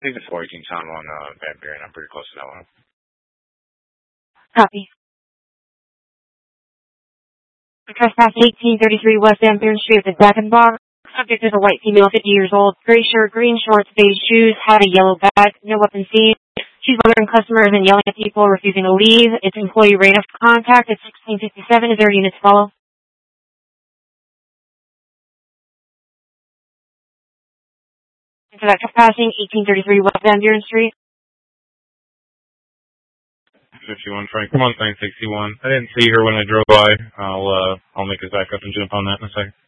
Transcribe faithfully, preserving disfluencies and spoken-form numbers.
think it's four eighteen Tom on uh, Van Buren. I'm pretty close to that one. Copy. Trespass eighteen thirty-three West Van Buren Street with the Jack and Box. Subject is a white female, fifty years old, gray shirt, green shorts, beige shoes, had a yellow bag, no weapon seen. She's bothering customers and yelling at people, refusing to leave. It's employee rate of contact at sixteen fifty-seven. Is there a unit to follow? For that trespassing, eighteen thirty-three West Van Buren Street. fifty-one Frank, come on, sign sixty-one. I didn't see her when I drove by. I'll uh, I'll make it back up and jump on that in a second.